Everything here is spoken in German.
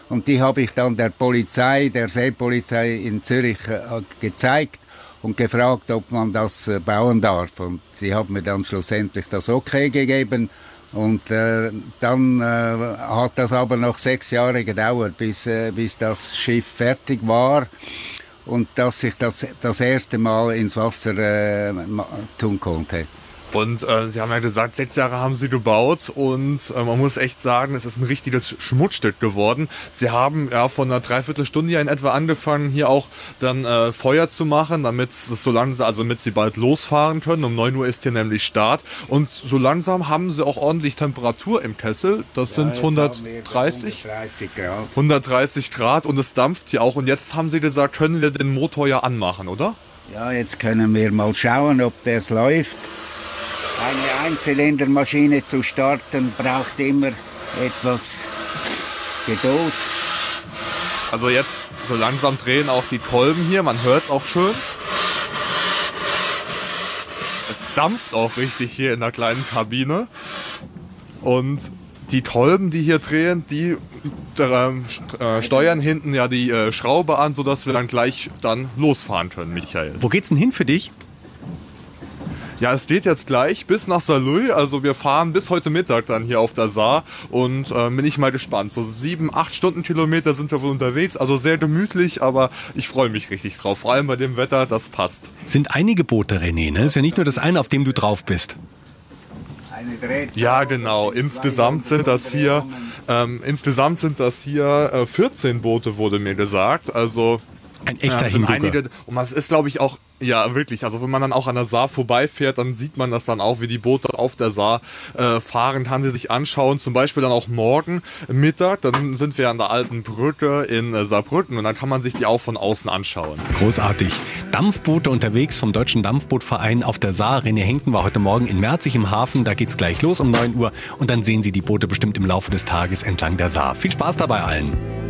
Und die habe ich dann der Polizei, der Seepolizei in Zürich gezeigt und gefragt, ob man das bauen darf. Und sie haben mir dann schlussendlich das Okay gegeben. Und dann hat das aber noch 6 Jahre gedauert, bis das Schiff fertig war und dass ich das erste Mal ins Wasser tun konnte. Und Sie haben ja gesagt, 6 Jahre haben Sie gebaut und man muss echt sagen, es ist ein richtiges Schmuckstück geworden. Sie haben ja vor einer Dreiviertelstunde ja in etwa angefangen, hier auch dann Feuer zu machen, damit Sie bald losfahren können. Um 9 Uhr ist hier nämlich Start. Und so langsam haben Sie auch ordentlich Temperatur im Kessel. Das sind 130 Grad. 130 Grad und es dampft hier auch. Und jetzt haben Sie gesagt, können wir den Motor ja anmachen, oder? Ja, jetzt können wir mal schauen, ob das läuft. Eine Einzylindermaschine zu starten braucht immer etwas Geduld. Also jetzt so langsam drehen auch die Kolben hier, man hört auch schön. Es dampft auch richtig hier in der kleinen Kabine. Und die Kolben, die hier drehen, die steuern hinten ja die Schraube an, sodass wir dann gleich losfahren können, Michael. Wo geht's denn hin für dich? Ja, es geht jetzt gleich bis nach Saarlouis, also wir fahren bis heute Mittag dann hier auf der Saar und bin ich mal gespannt. So 7-8 Stundenkilometer sind wir wohl unterwegs, also sehr gemütlich, aber ich freue mich richtig drauf, vor allem bei dem Wetter, das passt. Sind einige Boote, René, ne? Ist ja nicht nur das eine, auf dem du drauf bist. Ja, genau. Insgesamt sind das hier 14 Boote, wurde mir gesagt, also ein echter Hingucker. Und das ist, glaube ich, auch, ja, wirklich, also wenn man dann auch an der Saar vorbeifährt, dann sieht man das dann auch, wie die Boote auf der Saar fahren, kann sie sich anschauen, zum Beispiel dann auch morgen Mittag, dann sind wir an der alten Brücke in Saarbrücken und dann kann man sich die auch von außen anschauen. Großartig. Dampfboote unterwegs vom Deutschen Dampfbootverein auf der Saar. René Henken war heute Morgen in Merzig im Hafen, da geht's gleich los um 9 Uhr und dann sehen Sie die Boote bestimmt im Laufe des Tages entlang der Saar. Viel Spaß dabei allen.